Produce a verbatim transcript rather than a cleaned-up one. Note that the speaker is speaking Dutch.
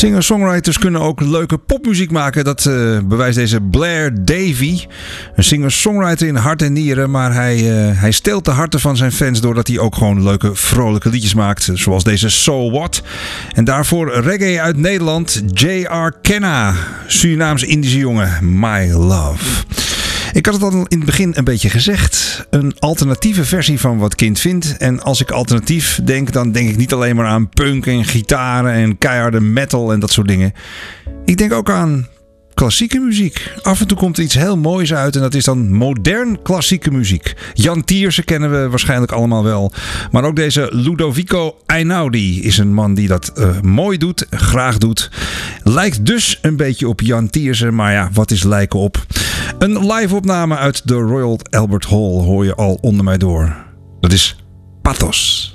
Singer-songwriters kunnen ook leuke popmuziek maken. Dat uh, bewijst deze Blair Davy. Een singer-songwriter in hart en nieren. Maar hij, uh, hij steelt de harten van zijn fans doordat hij ook gewoon leuke, vrolijke liedjes maakt. Zoals deze So What. En daarvoor reggae uit Nederland. J R. Kenna. Surinaams-Indische jongen. My Love. Ik had het al in het begin een beetje gezegd. Een alternatieve versie van wat Kind vindt. En als ik alternatief denk, dan denk ik niet alleen maar aan punk en gitaren en keiharde metal en dat soort dingen. Ik denk ook aan klassieke muziek. Af en toe komt er iets heel moois uit en dat is dan modern klassieke muziek. Jan Tiersen kennen we waarschijnlijk allemaal wel. Maar ook deze Ludovico Einaudi is een man die dat uh, mooi doet, graag doet. Lijkt dus een beetje op Jan Tiersen, maar ja, wat is lijken op? Een live opname uit de Royal Albert Hall hoor je al onder mij door. Dat is Pathos.